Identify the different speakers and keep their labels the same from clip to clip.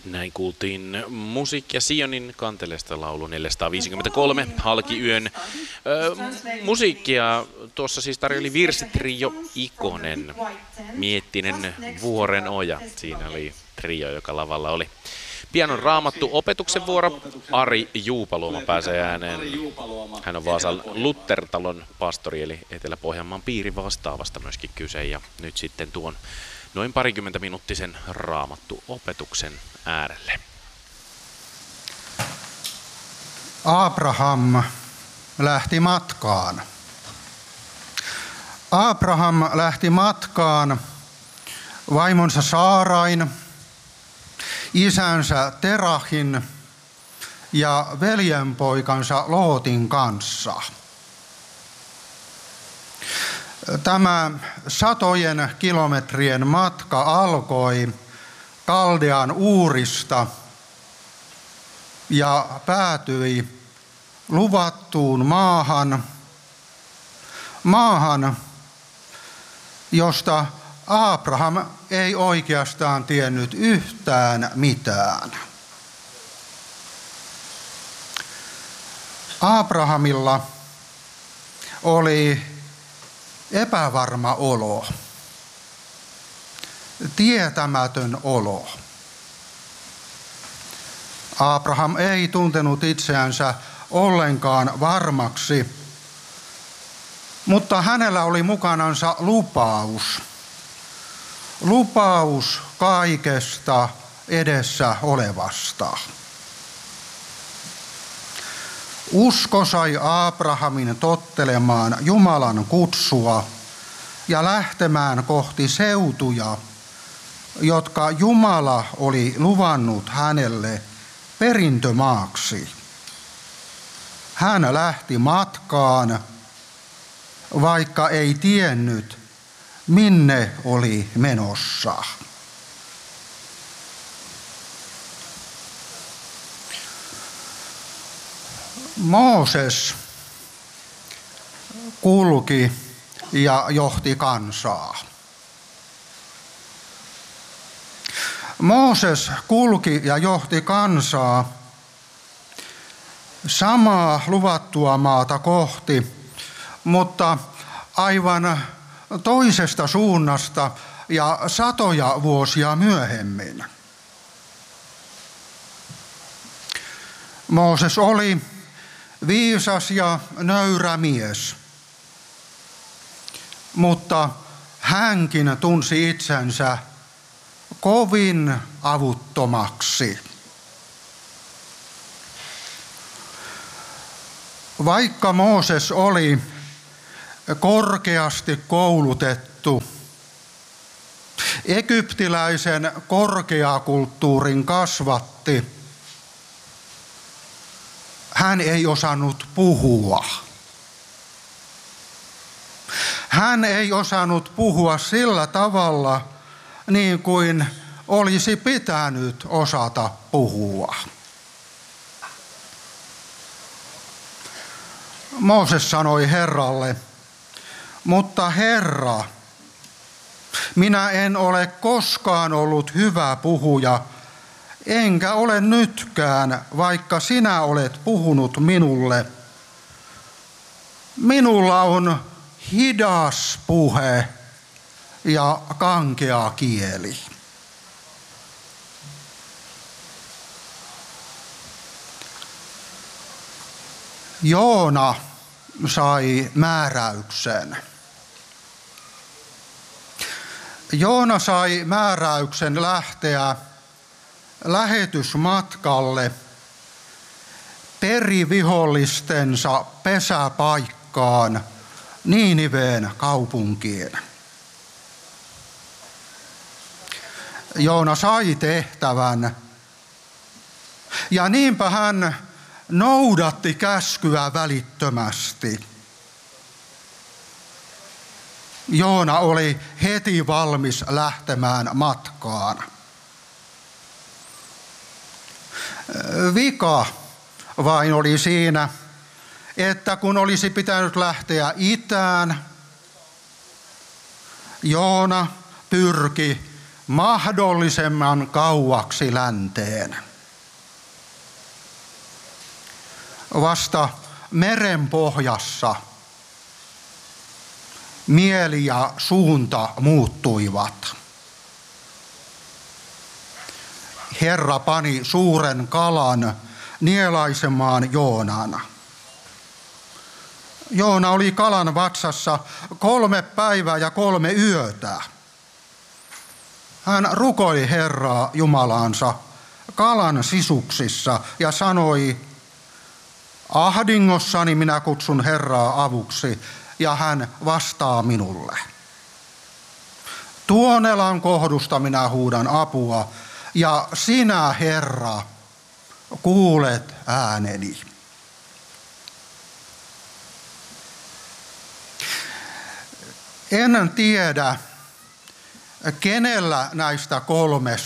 Speaker 1: Näin kuultiin Musiikkia Sionin kanteleesta laulu 453 Halkiyön. Musiikkia tuossa siis tarjoli virsitrio Ikonen, Miettinen Vuorenoja. Siinä oli trio, joka lavalla oli. Pianon raamattu opetuksen vuoro. Ari Juupaluoma pääsee ääneen. Hän on Vaasan Luthertalon pastori, eli Etelä-Pohjanmaan piirin vastaavasta myöskin kyse. Ja nyt sitten tuon noin 20-minuuttisen raamattu-opetuksen äärelle.
Speaker 2: Abraham lähti matkaan. Abraham lähti matkaan vaimonsa Saarain, isänsä Terahin ja veljenpoikansa Lootin kanssa. Tämä satojen kilometrien matka alkoi Kaldean Uurista ja päätyi luvattuun maahan, josta Abraham ei oikeastaan tiennyt yhtään mitään. Abrahamilla oli epävarma olo, tietämätön olo. Abraham ei tuntenut itseänsä ollenkaan varmaksi, mutta hänellä oli mukanansa lupaus kaikesta edessä olevasta. Usko sai Abrahamin tottelemaan Jumalan kutsua ja lähtemään kohti seutuja, jotka Jumala oli luvannut hänelle perintömaaksi. Hän lähti matkaan, vaikka ei tiennyt, minne oli menossa. Mooses kulki ja johti kansaa. Mooses kulki ja johti kansaa samaa luvattua maata kohti, mutta aivan toisesta suunnasta ja satoja vuosia myöhemmin. Mooses oli viisas ja nöyrä mies, mutta hänkin tunsi itsensä kovin avuttomaksi. Vaikka Mooses oli korkeasti koulutettu, egyptiläisen korkeakulttuurin kasvatti, hän ei osannut puhua. Hän ei osannut puhua sillä tavalla, niin kuin olisi pitänyt osata puhua. Mooses sanoi Herralle, mutta Herra, minä en ole koskaan ollut hyvä puhuja, enkä ole nytkään, vaikka sinä olet puhunut minulle. Minulla on hidas puhe ja kankea kieli. Joona sai määräyksen. Joona sai määräyksen lähteä lähetysmatkalle perivihollistensa pesäpaikkaan Niiniveen kaupunkiin. Joona sai tehtävän ja niinpä hän noudatti käskyä välittömästi. Joona oli heti valmis lähtemään matkaan. Vika vain oli siinä, että kun olisi pitänyt lähteä itään, Joona pyrki mahdollisimman kauaksi länteen. Vasta meren pohjassa mieli ja suunta muuttuivat. Herra pani suuren kalan nielaisemaan Joonan. Joona oli kalan vatsassa 3 päivää ja 3 yötä. Hän rukoili Herraa Jumalaansa kalan sisuksissa ja sanoi, ahdingossani minä kutsun Herraa avuksi ja hän vastaa minulle. Tuonelan kohdusta minä huudan apua ja sinä, Herra, kuulet ääneni. En tiedä, kenellä näistä 3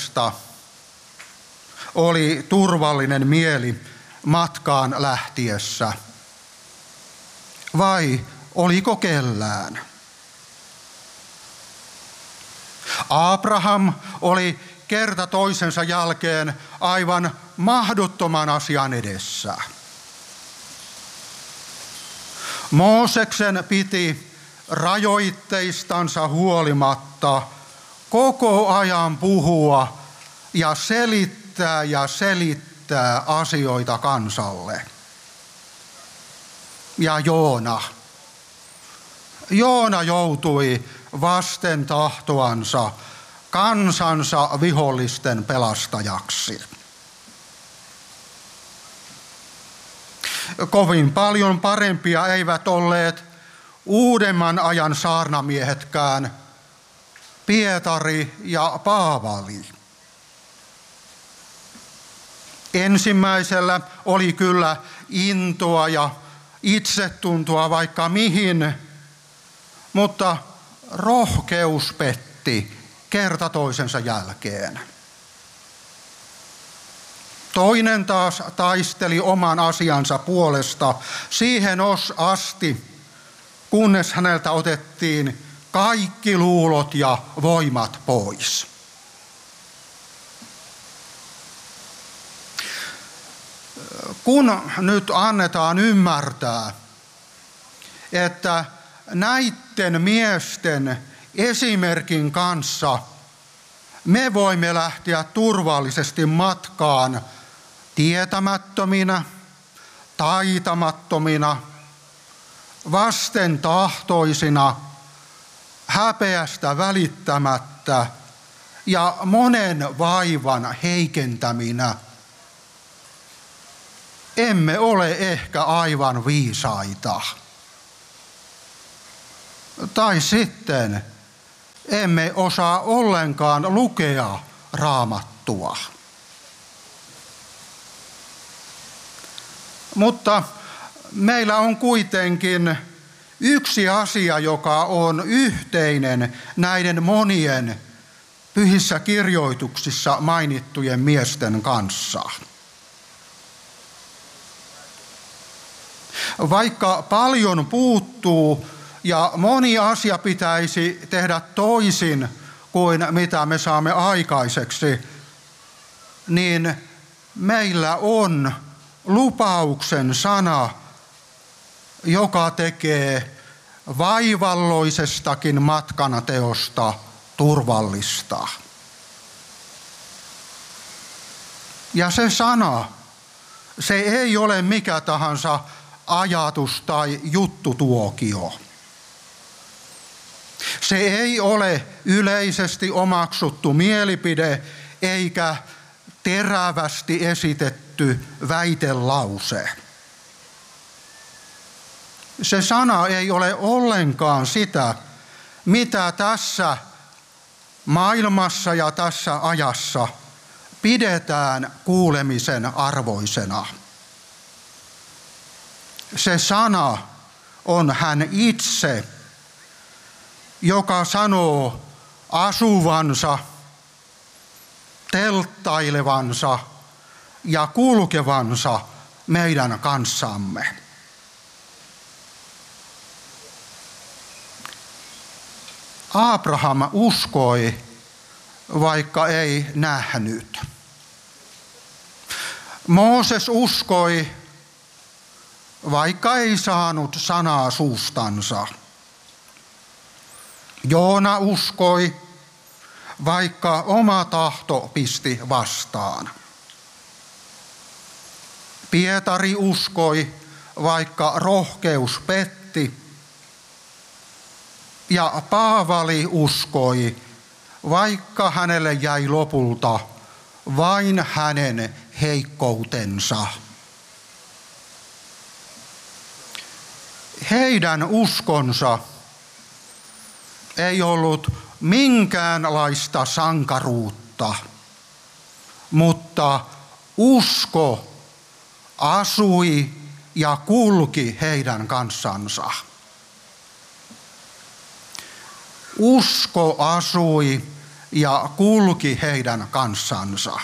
Speaker 2: oli turvallinen mieli matkaan lähtiessä, vai oliko kellään? Abraham oli kerta toisensa jälkeen aivan mahdottoman asian edessä. Mooseksen piti rajoitteistansa huolimatta koko ajan puhua ja selittää asioita kansalle. Ja Joona joutui vasten tahtoansa kansansa vihollisten pelastajaksi. Kovin paljon parempia eivät olleet uudemman ajan saarnamiehetkään, Pietari ja Paavali. Ensimmäisellä oli kyllä intoa ja itsetuntoa vaikka mihin, mutta rohkeus petti kerta toisensa jälkeen. Toinen taas taisteli oman asiansa puolesta siihen asti, kunnes häneltä otettiin kaikki luulot ja voimat pois. Kun nyt annetaan ymmärtää, että näiden miesten esimerkin kanssa me voimme lähteä turvallisesti matkaan tietämättöminä, taitamattomina, vastentahtoisina, häpeästä välittämättä ja monen vaivan heikentäminä, emme ole ehkä aivan viisaita. Tai sitten emme osaa ollenkaan lukea Raamattua. Mutta meillä on kuitenkin yksi asia, joka on yhteinen näiden monien pyhissä kirjoituksissa mainittujen miesten kanssa. Vaikka paljon puuttuu ja moni asia pitäisi tehdä toisin kuin mitä me saamme aikaiseksi, niin meillä on lupauksen sana, joka tekee vaivalloisestakin matkanateosta turvallista. Ja se sana, se ei ole mikä tahansa ajatus tai juttutuokio. Se ei ole yleisesti omaksuttu mielipide eikä terävästi esitetty väitelause. Se sana ei ole ollenkaan sitä, mitä tässä maailmassa ja tässä ajassa pidetään kuulemisen arvoisena. Se sana on hän itse, joka sanoo asuvansa, telttailevansa ja kulkevansa meidän kanssamme. Abraham uskoi, vaikka ei nähnyt. Mooses uskoi, vaikka ei saanut sanaa suustansa. Joona uskoi, vaikka oma tahto pisti vastaan. Pietari uskoi, vaikka rohkeus petti. Ja Paavali uskoi, vaikka hänelle jäi lopulta vain hänen heikkoutensa. Heidän uskonsa ei ollut minkäänlaista sankaruutta, mutta usko asui ja kulki heidän kanssansa. Usko asui ja kulki heidän kanssansa.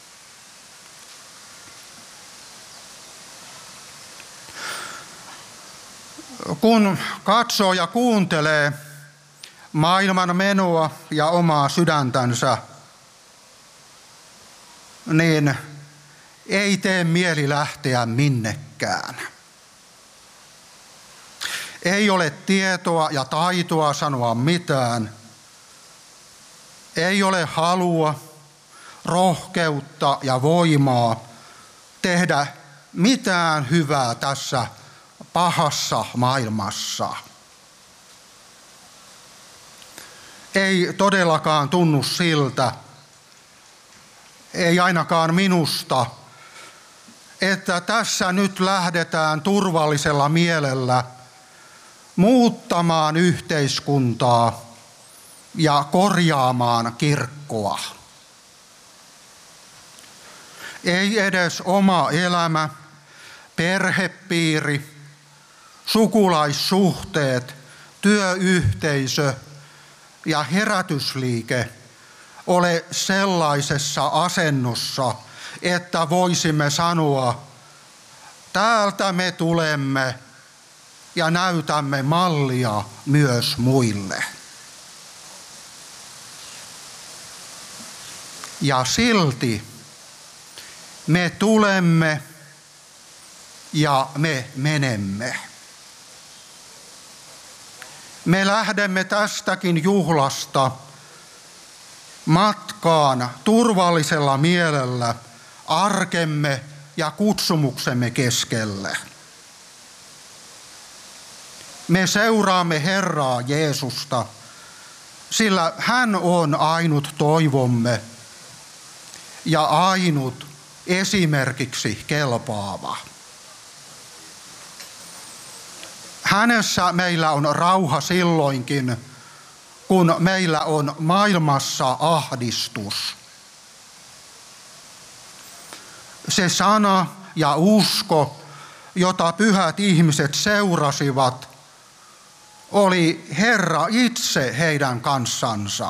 Speaker 2: Kun katsoo ja kuuntelee maailman menoa ja omaa sydäntänsä, niin ei tee mieli lähteä minnekään. Ei ole tietoa ja taitoa sanoa mitään. Ei ole halua, rohkeutta ja voimaa tehdä mitään hyvää tässä pahassa maailmassa. Ei todellakaan tunnu siltä, ei ainakaan minusta, että tässä nyt lähdetään turvallisella mielellä muuttamaan yhteiskuntaa ja korjaamaan kirkkoa. Ei edes oma elämä, perhepiiri, sukulaissuhteet, työyhteisö ja herätysliike ole sellaisessa asennossa, että voisimme sanoa, täältä me tulemme ja näytämme mallia myös muille. Ja silti me tulemme ja me menemme. Me lähdemme tästäkin juhlasta matkaan turvallisella mielellä arkemme ja kutsumuksemme keskelle. Me seuraamme Herraa Jeesusta, sillä hän on ainut toivomme ja ainut esimerkiksi kelpaava. Hänessä meillä on rauha silloinkin, kun meillä on maailmassa ahdistus. Se sana ja usko, jota pyhät ihmiset seurasivat, oli Herra itse heidän kanssansa.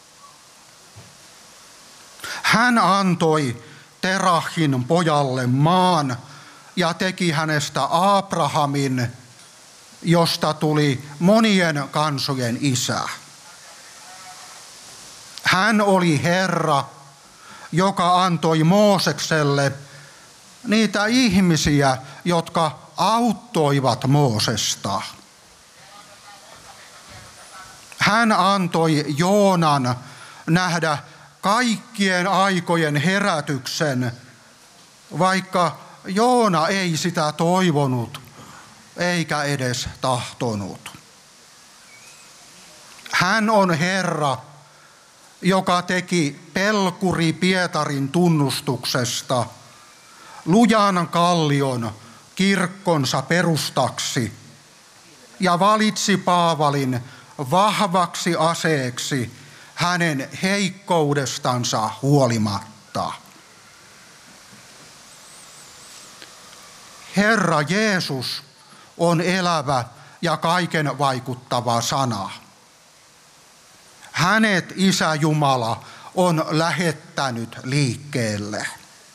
Speaker 2: Hän antoi Terahin pojalle maan ja teki hänestä Abrahamin, josta tuli monien kansojen isä. Hän oli Herra, joka antoi Moosekselle niitä ihmisiä, jotka auttoivat Moosesta. Hän antoi Joonan nähdä kaikkien aikojen herätyksen, vaikka Joona ei sitä toivonut eikä edes tahtonut. Hän on Herra, joka teki pelkuri Pietarin tunnustuksesta lujan kallion kirkkonsa perustaksi ja valitsi Paavalin vahvaksi aseeksi hänen heikkoudestansa huolimatta. Herra Jeesus on elävä ja kaiken vaikuttava sana. Hänet Isä Jumala on lähettänyt liikkeelle.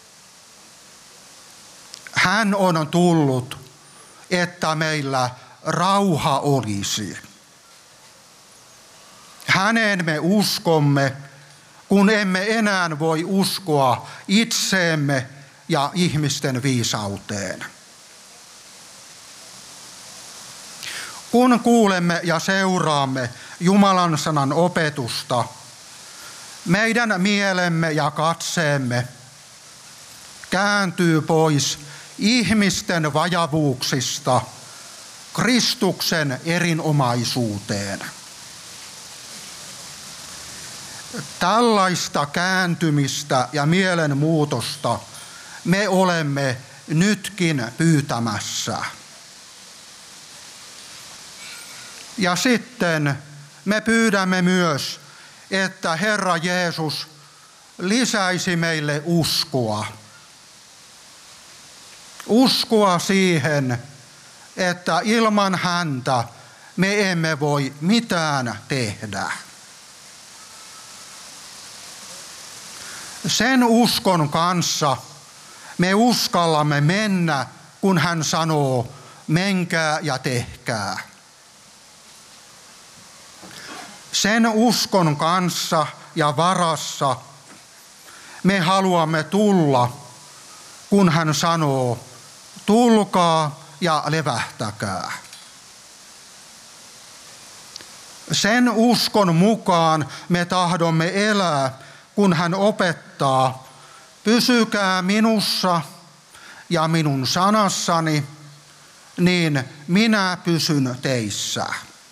Speaker 2: Hän on tullut, että meillä rauha olisi. Häneen me uskomme, kun emme enää voi uskoa itseemme ja ihmisten viisauteen. Kun kuulemme ja seuraamme Jumalan sanan opetusta, meidän mielemme ja katseemme kääntyy pois ihmisten vajavuuksista Kristuksen erinomaisuuteen. Tällaista kääntymistä ja mielenmuutosta me olemme nytkin pyytämässä. Ja sitten me pyydämme myös, että Herra Jeesus lisäisi meille uskoa. Uskoa siihen, että ilman häntä me emme voi mitään tehdä. Sen uskon kanssa me uskallamme mennä, kun hän sanoo, menkää ja tehkää. Sen uskon kanssa ja varassa me haluamme tulla, kun hän sanoo, tulkaa ja levähtäkää. Sen uskon mukaan me tahdomme elää, kun hän opettaa, pysykää minussa ja minun sanassani, niin minä pysyn teissä.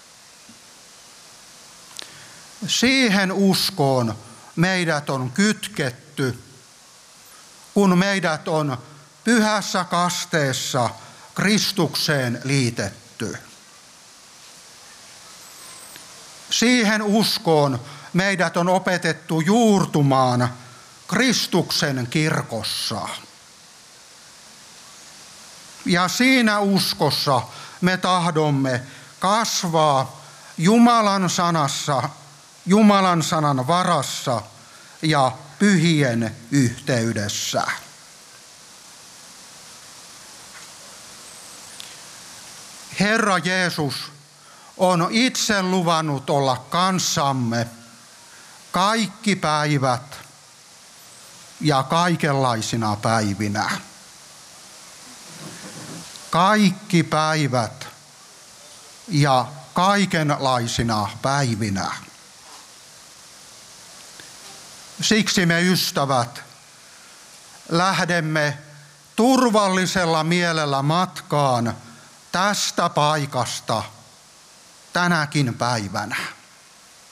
Speaker 2: Siihen uskoon meidät on kytketty, kun meidät on pyhässä kasteessa Kristukseen liitetty. Siihen uskoon meidät on opetettu juurtumaan Kristuksen kirkossa. Ja siinä uskossa me tahdomme kasvaa Jumalan sanassa, Jumalan sanan varassa ja pyhien yhteydessä. Herra Jeesus on itse luvannut olla kanssamme kaikki päivät ja kaikenlaisina päivinä. Kaikki päivät ja kaikenlaisina päivinä. Siksi me ystävät lähdemme turvallisella mielellä matkaan tästä paikasta tänäkin päivänä.